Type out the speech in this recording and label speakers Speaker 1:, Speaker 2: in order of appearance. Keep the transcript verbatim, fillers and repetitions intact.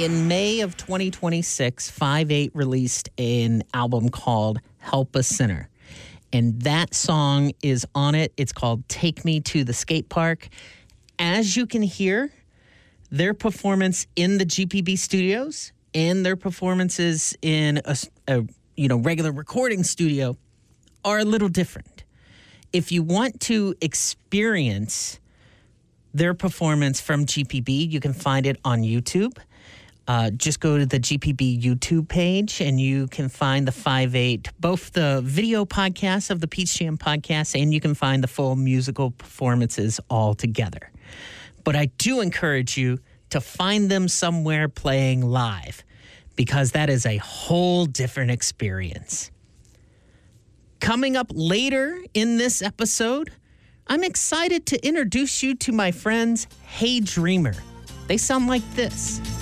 Speaker 1: In May of twenty twenty-six, five eight released an album called Help a Sinner. And that song is on it. It's called Take Me to the Skate Park. As you can hear, their performance in the G P B studios and their performances in a, a you know regular recording studio are a little different. If you want to experience their performance from G P B, you can find it on YouTube. Uh, just go to the G P B YouTube page and you can find the five eight, both the video podcasts of the Peach Jam podcast, and you can find the full musical performances all together. But I do encourage you to find them somewhere playing live, because that is a whole different experience. Coming up later in this episode, I'm excited to introduce you to my friends Hey Dreamer. They sound like this.